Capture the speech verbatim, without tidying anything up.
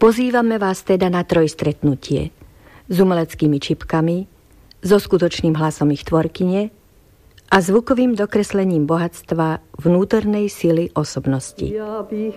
Pozývame vás teda na trojstretnutie s umeleckými čipkami, so skutočným hlasom ich tvorkyne a zvukovým dokreslením bohatstva vnútornej sily osobnosti. Ja